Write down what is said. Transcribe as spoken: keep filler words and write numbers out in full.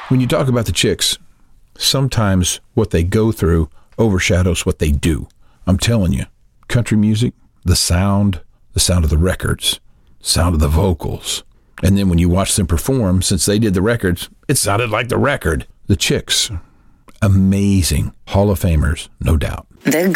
When you talk about the Chicks, sometimes what they go through overshadows what they do. I'm telling you, country music, the sound, the sound of the records, sound of the vocals. And then when you watch them perform, since they did the records, it sounded like the record. The Chicks, amazing Hall of Famers, no doubt. The